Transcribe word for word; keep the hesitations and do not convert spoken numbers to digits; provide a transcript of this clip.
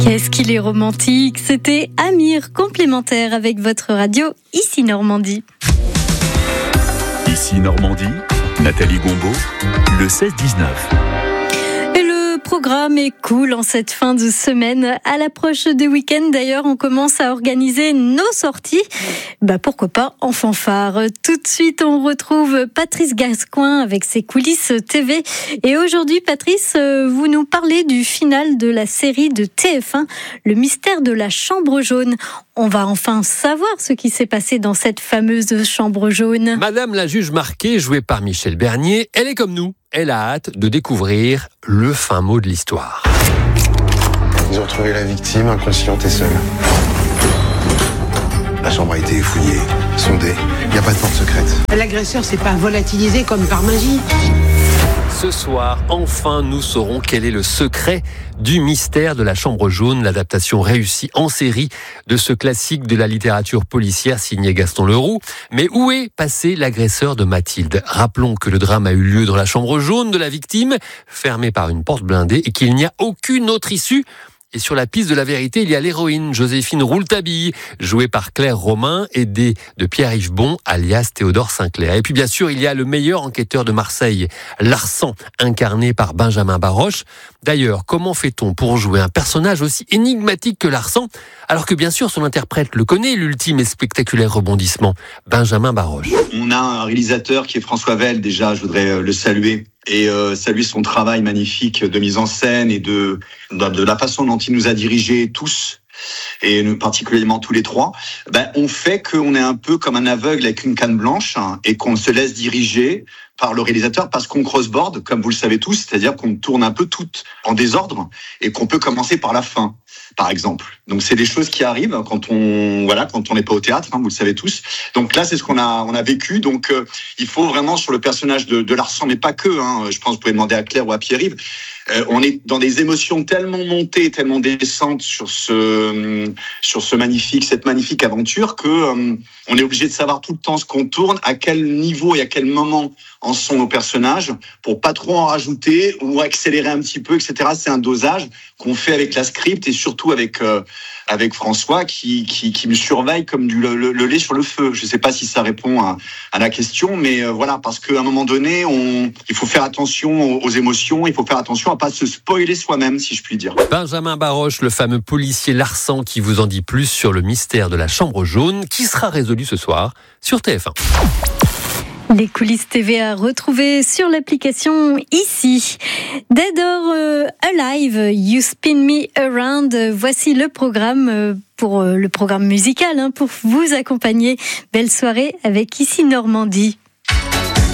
Qu'est-ce qu'il est romantique. C'était Amir, complémentaire avec votre radio, ici Normandie. Ici Normandie, Nathalie Gombaud, le seize dix-neuf. Le programme est cool en cette fin de semaine. À l'approche des week-ends, d'ailleurs, on commence à organiser nos sorties. Bah, pourquoi pas en fanfare. Tout de suite, on retrouve Patrice Gascoin avec ses coulisses T V. Et aujourd'hui, Patrice, vous nous parlez du final de la série de T F un, Le mystère de la chambre jaune. On va enfin savoir ce qui s'est passé dans cette fameuse chambre jaune. Madame la juge Marquet, jouée par Michel Bernier, elle est comme nous. Elle a hâte de découvrir le fin mot de l'histoire. Ils ont retrouvé la victime inconsciente et seule. La chambre a été fouillée, sondée. Il n'y a pas de porte secrète. L'agresseur s'est pas volatilisé comme par magie. Ce soir, enfin, nous saurons quel est le secret du mystère de la chambre jaune, l'adaptation réussie en série de ce classique de la littérature policière signé Gaston Leroux. Mais où est passé l'agresseur de Mathilde ? Rappelons que le drame a eu lieu dans la chambre jaune de la victime, fermée par une porte blindée, et qu'il n'y a aucune autre issue. Et sur la piste de la vérité, il y a l'héroïne, Joséphine Rouletabille, jouée par Claire Romain, aidée de Pierre-Yves Bon, alias Théodore Sinclair. Et puis bien sûr, il y a le meilleur enquêteur de Marseille, Larsan, incarné par Benjamin Baroche. D'ailleurs, comment fait-on pour jouer un personnage aussi énigmatique que Larsan, alors que bien sûr son interprète le connaît, l'ultime et spectaculaire rebondissement, Benjamin Baroche. On a un réalisateur qui est François Vell, déjà, je voudrais le saluer. Et euh, saluer son travail magnifique de mise en scène et de, de, de la façon dont il nous a dirigés tous, et particulièrement tous les trois. Ben, on fait qu'on est un peu comme un aveugle avec une canne blanche, hein, et qu'on se laisse diriger par le réalisateur parce qu'on crossboard, comme vous le savez tous, c'est-à-dire qu'on tourne un peu tout en désordre et qu'on peut commencer par la fin, par exemple. Donc c'est des choses qui arrivent quand on voilà quand on n'est pas au théâtre, hein, vous le savez tous. Donc là c'est ce qu'on a on a vécu. Donc euh, il faut vraiment sur le personnage de, de Larsan, mais pas que. Hein, je pense que vous pouvez demander à Claire ou à Pierre-Yves. Euh, on est dans des émotions tellement montées, tellement descentes sur ce sur ce magnifique cette magnifique aventure que euh, on est obligé de savoir tout le temps ce qu'on tourne, à quel niveau et à quel moment en sont nos personnages, pour pas trop en rajouter ou accélérer un petit peu, et cetera. C'est un dosage qu'on fait avec la script et surtout avec euh, avec François qui, qui qui me surveille comme du le, le, le lait sur le feu. Je sais pas si ça répond à, à la question, mais euh, voilà, parce qu'à un moment donné, on il faut faire attention aux, aux émotions, il faut faire attention à pas se spoiler soi-même, si je puis dire. Benjamin Baroche, le fameux policier Larsan, qui vous en dit plus sur le mystère de la chambre jaune, qui sera résolu ce soir sur T F un. Les coulisses T V à retrouver sur l'application ici. Dead or Alive, You Spin Me Around. Voici le programme pour le programme musical hein, pour vous accompagner. Belle soirée avec ici Normandie.